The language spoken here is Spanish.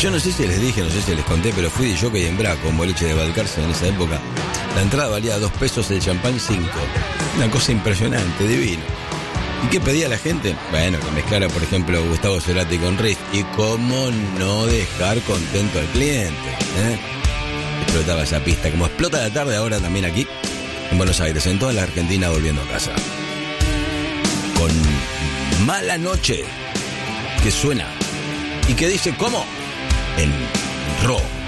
Yo no sé si les dije, no sé si les conté, pero fui de jockey en Braco, en boliche de Balcarce en esa época. La entrada valía 2 pesos, el champán 5. Una cosa impresionante, divino. ¿Y qué pedía la gente? Bueno, que mezclara, por ejemplo, Gustavo Cerati con Riff. Y cómo no dejar contento al cliente, ¿eh? Explotaba esa pista, como explota la tarde ahora también aquí, en Buenos Aires, en toda la Argentina, volviendo a casa. Con Mala Noche, que suena y que dice, ¿cómo? En Ro.